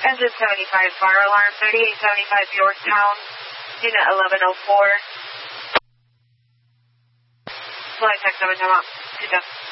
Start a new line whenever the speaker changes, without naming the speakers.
Engine 75 fire alarm, 3875 Yorktown, unit 1104. Flight tech 7 time out. Good job.